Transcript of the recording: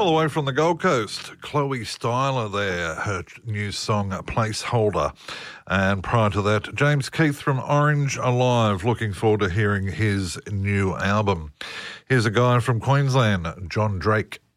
All the way from the Gold Coast, Chloe Styler there, her new song Placeholder. And prior to that, James Keith from Orange Alive, looking forward to hearing his new album. Here's a guy from Queensland, John Drake.